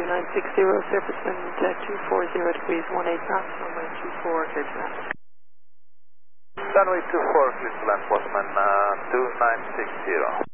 2960, surface wind 240 degrees, 18 knots, runway 24, clear to land. Runway 24, clear to land, Postman 2960.